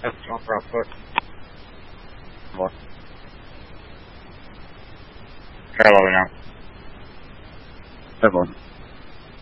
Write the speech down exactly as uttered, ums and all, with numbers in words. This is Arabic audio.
That's not real quick. What? Hello now. Hello.